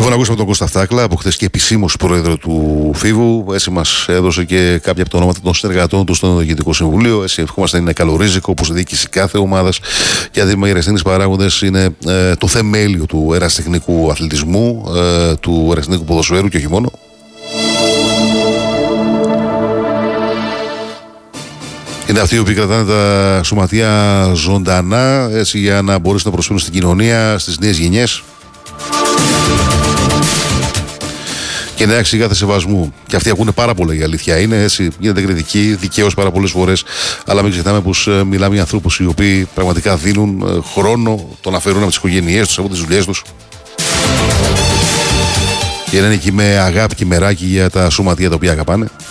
Λοιπόν, ακούσαμε τον Κώστα Φτάκλα, από χθες και επισήμως πρόεδρο του Φίβου. Έτσι μας έδωσε και κάποια από τα ονόματα των συνεργατών του στο Διοικητικό Συμβούλιο. Έτσι, ευχόμαστε να είναι καλό ρίζικο, όπως η διοίκηση κάθε ομάδας. Και αν δούμε οι ερασιτέχνες παράγοντες, είναι το θεμέλιο του ερασιτεχνικού αθλητισμού, του ερασιτεχνικού ποδοσφαίρου και όχι μόνο. Είναι αυτοί οι οποίοι κρατάνε τα σωματεία ζωντανά, έτσι, για να μπορέσουν να προσφέρουν στην κοινωνία, στις νέες γενιές. Και να έχει κάθε σεβασμού. Και αυτοί ακούνε πάρα πολλά, η αλήθεια είναι. Έτσι, γίνεται κριτική, δικαίως πάρα πολλές φορές. Αλλά μην ξεχνάμε πως μιλάμε για ανθρώπους οι οποίοι πραγματικά δίνουν χρόνο, τον αφαιρούν από τις οικογένειές τους, από τις δουλειές τους. Και να είναι εκεί με αγάπη και μεράκι για τα σωματεία τα οποία αγαπάνε.